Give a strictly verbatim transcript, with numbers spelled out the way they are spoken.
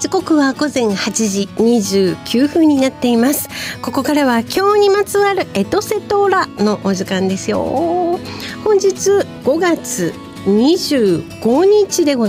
時刻はごぜんはちじにじゅうきゅうふんになっています。ここからは今日にまつわるエトセトラのお時間ですよ。本日ごがつにじゅうごにちでございます。